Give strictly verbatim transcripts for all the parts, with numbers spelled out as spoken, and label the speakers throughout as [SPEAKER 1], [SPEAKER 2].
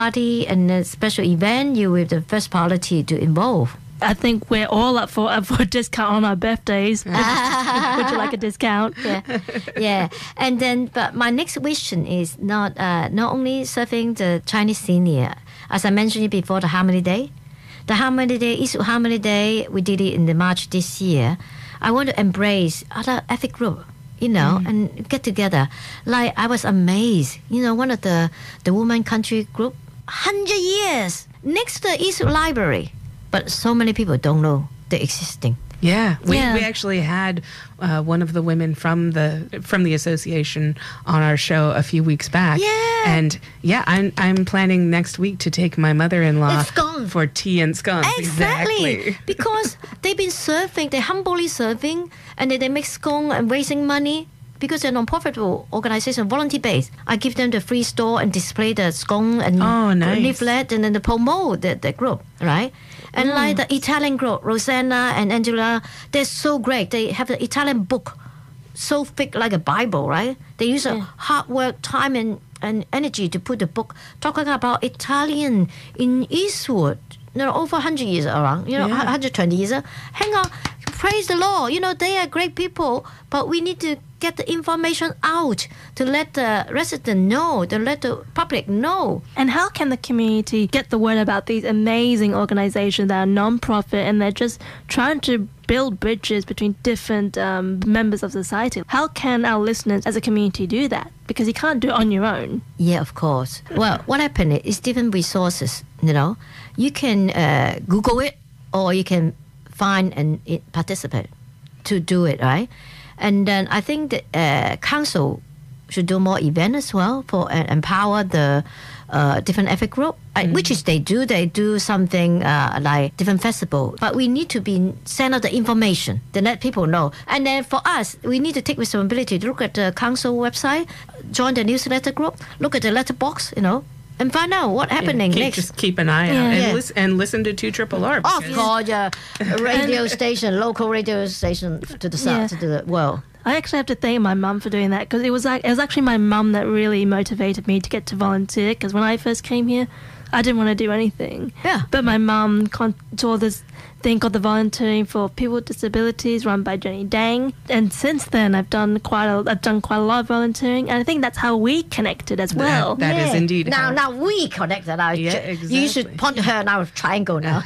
[SPEAKER 1] party and a special event, you were the first party to involve.
[SPEAKER 2] I think we're all up for, up for a discount on our birthdays. Would you like a discount?
[SPEAKER 1] Yeah, yeah. And then, but my next vision is not uh, not only serving the Chinese senior, as I mentioned before, the Harmony Day. The Harmony Day is Harmony Day. We did it in the March this year. I want to embrace other ethnic group, you know, mm. and get together. Like I was amazed, you know, one of the the woman country group, hundred years next to the East Library. But so many people don't know they're existing.
[SPEAKER 3] Yeah, we,
[SPEAKER 2] yeah.
[SPEAKER 3] we actually had uh, one of the women from the from the association on our show a few weeks back.
[SPEAKER 1] Yeah,
[SPEAKER 3] and yeah, I'm I'm planning next week to take my mother-in-law for tea and scones.
[SPEAKER 1] Exactly,
[SPEAKER 3] exactly.
[SPEAKER 1] Because they've been serving, they humbly serving, and then they make scone and raising money. Because they're non-profitable organization, volunteer-based. I give them the free store and display the scone and
[SPEAKER 3] oh, nice.
[SPEAKER 1] leaflet and then the promote the, the group, right? And mm. like the Italian group, Rosanna and Angela, they're so great. They have the Italian book, so thick like a Bible, right? They use yeah. a hard work, time and, and energy to put the book talking about Italian in Eastwood. You know, over one hundred years around, you know, yeah. one hundred twenty years. Hang on, praise the Lord. You know, they are great people, but we need to get the information out to let the resident know, to let the public know.
[SPEAKER 2] And how can the community get the word about these amazing organizations that are non-profit and they're just trying to build bridges between different um, members of society? How can our listeners as a community do that? Because you can't do it on your own.
[SPEAKER 1] Yeah, of course. Well, what happened is different resources, you know. You can uh, Google it or you can find and participate to do it, right? And then I think the uh, council should do more events as well for uh, empower the uh, different ethnic group, mm. uh, which is they do. They do something uh, like different festival. But we need to be send out the information to let people know. And then for us, we need to take responsibility to look at the council website, join the newsletter group, look at the letterbox, you know, and find out what's happening
[SPEAKER 3] yeah, keep,
[SPEAKER 1] next.
[SPEAKER 3] Just keep an eye
[SPEAKER 1] yeah.
[SPEAKER 3] out and,
[SPEAKER 1] yeah.
[SPEAKER 3] listen, and listen to two Triple R.
[SPEAKER 1] Of course, yeah. A radio station, local radio station to the south, yeah. to the world.
[SPEAKER 2] I actually have to thank my mum for doing that because it was like, it was actually my mum that really motivated me to get to volunteer. Because when I first came here, I didn't want to do anything.
[SPEAKER 1] Yeah.
[SPEAKER 2] But my mum con- saw this thing called the Volunteering for People with Disabilities, run by Jenny Dang. And since then, I've done quite a, I've done quite a lot of volunteering, and I think that's how we connected as well.
[SPEAKER 3] That, that
[SPEAKER 1] yeah.
[SPEAKER 3] is indeed.
[SPEAKER 1] Now,
[SPEAKER 3] how...
[SPEAKER 1] now we connected. Now,
[SPEAKER 3] yeah, exactly.
[SPEAKER 1] You should point to her now. Triangle now.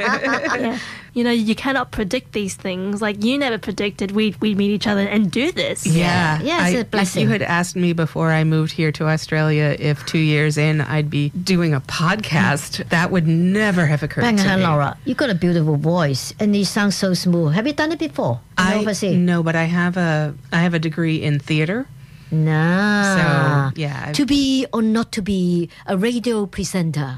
[SPEAKER 2] yeah. You know, you cannot predict these things. Like, you never predicted we'd, we'd meet each other and do this.
[SPEAKER 3] Yeah.
[SPEAKER 1] Yeah, it's
[SPEAKER 3] I,
[SPEAKER 1] a blessing.
[SPEAKER 3] If you had asked me before I moved here to Australia if two years in I'd be doing a podcast, that would never have occurred
[SPEAKER 1] Bang
[SPEAKER 3] to
[SPEAKER 1] on,
[SPEAKER 3] me.
[SPEAKER 1] Laura. You got a beautiful voice and you sound so smooth. Have you done it before?
[SPEAKER 3] I,
[SPEAKER 1] overseas?
[SPEAKER 3] no, but I have a I have a degree in theater.
[SPEAKER 1] Nah.
[SPEAKER 3] So, yeah.
[SPEAKER 1] To be or not to be a radio presenter.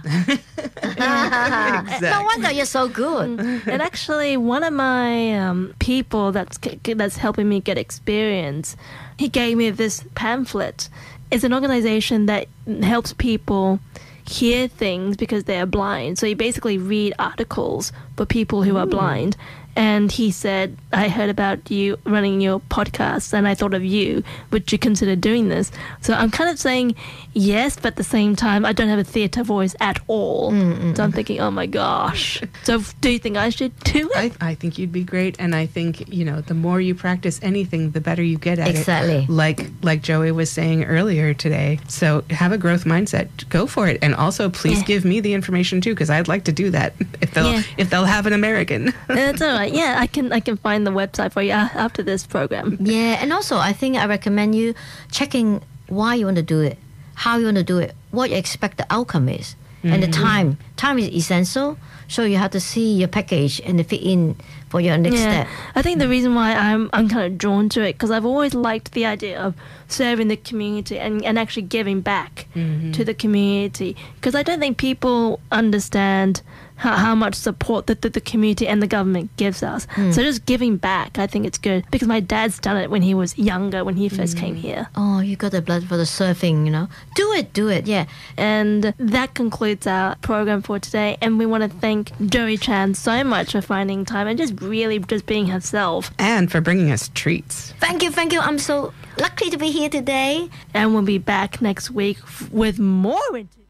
[SPEAKER 3] Exactly.
[SPEAKER 1] No wonder you're so good.
[SPEAKER 2] And actually, one of my um, people that's that's helping me get experience, he gave me this pamphlet. It's an organization that helps people hear things because they are blind. So you basically read articles for people who are blind. And he said, I heard about you running your podcast and I thought of you. Would you consider doing this? So I'm kind of saying yes, but at the same time, I don't have a theatre voice at all. Mm-mm. So I'm thinking, oh my gosh. So do you think I should do it?
[SPEAKER 3] I, I think you'd be great. And I think, you know, the more you practice anything, the better you get at
[SPEAKER 1] exactly.
[SPEAKER 3] it. Like, like Joey was saying earlier today. So have a growth mindset. Go for it. And also, please yeah. give me the information too, because I'd like to do that if they'll, yeah. if they'll have an American.
[SPEAKER 2] That's all right. Yeah, I can I can find the website for you after this program.
[SPEAKER 1] Yeah, and also I think I recommend you checking why you want to do it, how you want to do it, what you expect the outcome is, mm-hmm. and the time. Time is essential, so you have to see your package and fit in for your next
[SPEAKER 2] yeah.
[SPEAKER 1] step.
[SPEAKER 2] I think the reason why I'm I'm kind of drawn to it because I've always liked the idea of serving the community and, and actually giving back mm-hmm. to the community because I don't think people understand how, how much support that the, the community and the government gives us. Mm. So just giving back, I think it's good because my dad's done it when he was younger, when he first mm. came here.
[SPEAKER 1] Oh, you got the blood for the surfing, you know. Do it, do it, yeah.
[SPEAKER 2] And that concludes our program for today. And we want to thank Joey Chan so much for finding time and just really just being herself.
[SPEAKER 3] And for bringing us treats.
[SPEAKER 1] Thank you, thank you. I'm so lucky to be here today.
[SPEAKER 2] And we'll be back next week with more interviews.